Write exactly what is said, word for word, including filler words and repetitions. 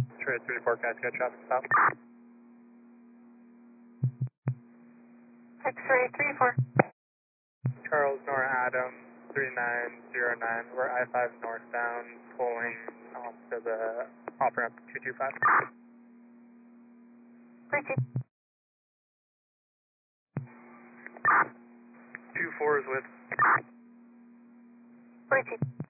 Trade three to four, guys, got traffic stop. X-ray three four. Charles Nora Adam, three nine zero nine. We're I five northbound, pulling off to the off ramp two two five. Proceed. Two fours with. Proceed.